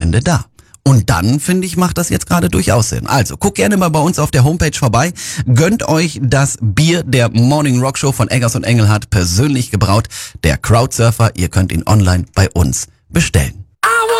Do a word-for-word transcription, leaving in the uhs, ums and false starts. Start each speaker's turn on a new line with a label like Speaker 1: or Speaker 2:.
Speaker 1: Wochenende da. Und dann, finde ich, macht das jetzt gerade durchaus Sinn. Also, guckt gerne mal bei uns auf der Homepage vorbei. Gönnt euch das Bier der Morning Rock Show von Eggers und Engelhardt, persönlich gebraut. Der Crowdsurfer, ihr könnt ihn online bei uns bestellen.